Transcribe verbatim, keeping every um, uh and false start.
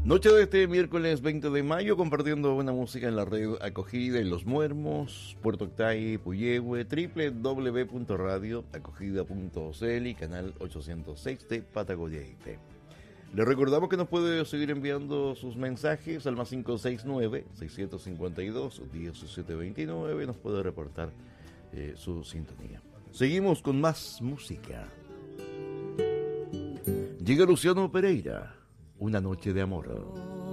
Noche de este miércoles veinte de mayo, compartiendo buena música en la red acogida en Los Muermos, Puerto Octay, Puyehue, doble u doble u doble u punto radio acogida punto c l y canal ochocientos seis de Patagonia I P. Le recordamos que nos puede seguir enviando sus mensajes al más cinco seis nueve, seiscientos cincuenta y dos, diecisiete veintinueve. Nos puede reportar eh, su sintonía. Seguimos con más música. Llega Luciano Pereira, Una noche de amor.